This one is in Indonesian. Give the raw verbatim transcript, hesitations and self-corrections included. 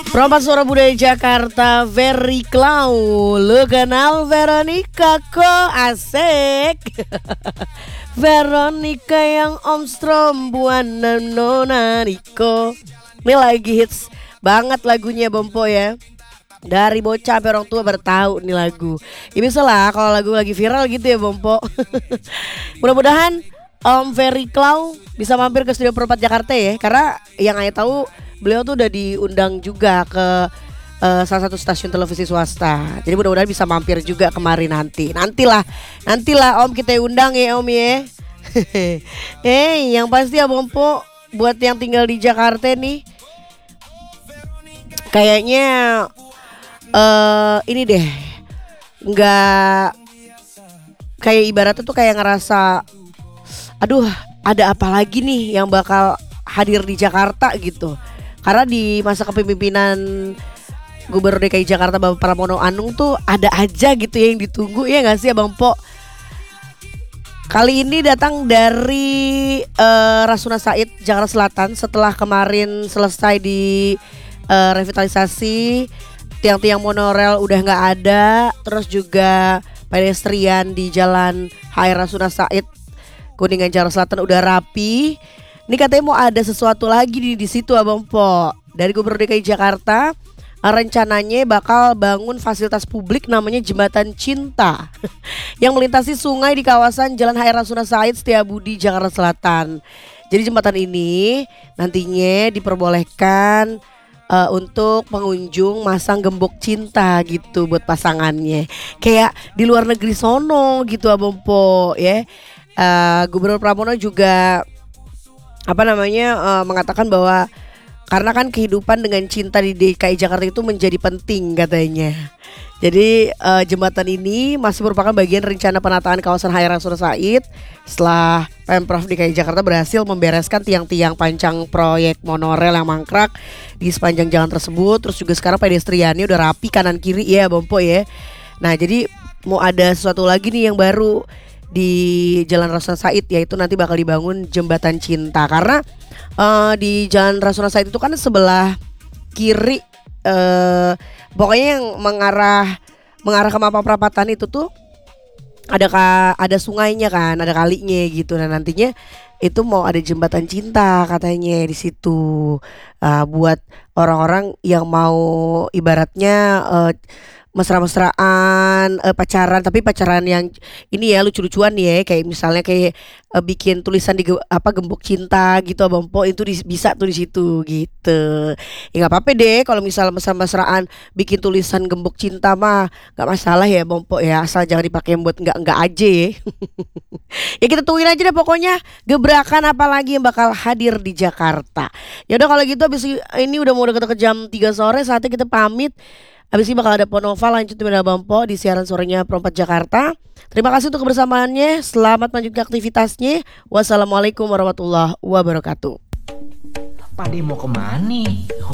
Perempat suara budaya Jakarta, Very Clow. Lu kenal Veronica kok? Asik. Veronica yang Om Strom Buana Nona Niko. Ini lagi hits banget lagunya Bompo ya. Dari bocah sampai orang tua bertahu nih lagu. Ya bisa lah kalau lagu lagi viral gitu ya Bompo. Mudah-mudahan Om Very Clow bisa mampir ke studio Perempat Jakarta ya. Karena yang saya tahu beliau tuh udah diundang juga ke uh, salah satu stasiun televisi swasta. Jadi mudah-mudahan bisa mampir juga kemarin nanti. Nantilah, nantilah Om kita undang ya Om ya. Eh, yang pasti ya Bompo buat yang tinggal di Jakarta nih, kayaknya uh, ini deh, nggak kayak ibaratnya tuh kayak ngerasa, aduh ada apa lagi nih yang bakal hadir di Jakarta gitu. Karena di masa kepemimpinan Gubernur D K I Jakarta Bapak Pramono Anung tuh ada aja gitu ya yang ditunggu, ya gak sih Abang Po? Kali ini datang dari uh, Rasuna Said, Jakarta Selatan. Setelah kemarin selesai di uh, revitalisasi, tiang-tiang monorail udah gak ada. Terus juga pedestrian di jalan H R Rasuna Said Kuningan Jakarta Selatan udah rapi. Ini katanya mau ada sesuatu lagi di di situ Abang Po. Dari Gubernur D K I Jakarta rencananya bakal bangun fasilitas publik namanya Jembatan Cinta yang melintasi sungai di kawasan Jalan H R Rasuna Said Setiabudi Jakarta Selatan. Jadi jembatan ini nantinya diperbolehkan uh, untuk pengunjung masang gembok cinta gitu buat pasangannya. Kayak di luar negeri sono gitu Abang Po ya. Uh, Gubernur Pramono juga apa namanya uh, mengatakan bahwa karena kan kehidupan dengan cinta di D K I Jakarta itu menjadi penting katanya. Jadi uh, jembatan ini masih merupakan bagian rencana penataan kawasan H R Rasuna Said setelah Pemprov D K I Jakarta berhasil membereskan tiang-tiang pancang proyek monorail yang mangkrak di sepanjang jalan tersebut. Terus juga sekarang pedestriannya udah rapi kanan kiri ya Bompo ya. Nah jadi mau ada sesuatu lagi nih yang baru di Jalan Rasuna Said, yaitu nanti bakal dibangun Jembatan Cinta. Karena uh, di Jalan Rasuna Said itu kan sebelah kiri uh, pokoknya yang mengarah mengarah ke Mampang Perapatan itu tuh ada ka, ada sungainya kan, ada kalinya gitu. Nah nantinya itu mau ada Jembatan Cinta katanya di situ, uh, buat orang-orang yang mau ibaratnya uh, mesra-mesraan, uh, pacaran, tapi pacaran yang ini ya lucu-lucuan ya, kayak misalnya kayak uh, bikin tulisan di ge- apa gembok cinta gitu Abang Po, itu di, bisa tuh di situ gitu. Ya nggak apa-apa deh kalau misal mesra-mesraan bikin tulisan gembok cinta mah nggak masalah ya Abang Po ya, asal jangan dipakai buat nggak-nggak aja ya. Ya kita tungguin aja deh pokoknya gebrakan apa lagi yang bakal hadir di Jakarta. Ya udah kalau gitu habis ini udah mau deket-deket jam tiga sore, saatnya kita pamit. Habis ini bakal ada Ponova lanjut dengan Abang Po di siaran sorenya Perempat Jakarta. Terima kasih untuk kebersamaannya. Selamat melanjutkan aktivitasnya. Wassalamualaikum warahmatullahi wabarakatuh. Pade mau kemana nih?